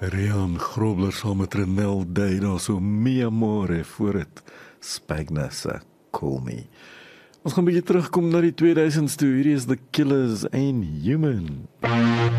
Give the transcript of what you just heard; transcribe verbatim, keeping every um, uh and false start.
Rian Grobler saam met Renel Day daar so Mi Amore voor het Spagna se Call Me. Ons gaan 'n bietjie terugkom na die tweeduisends toe. Hierdie is The Killers, Ain't Human.